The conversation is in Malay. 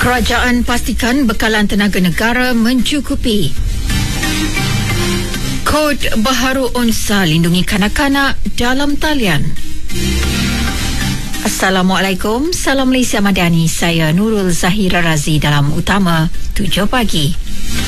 Kerajaan pastikan bekalan tenaga negara mencukupi. Kod baharu UNSA lindungi kanak-kanak dalam talian. Assalamualaikum, Salam Malaysia Madani. Saya Nurul Zahira Razi dalam Utama 7 pagi.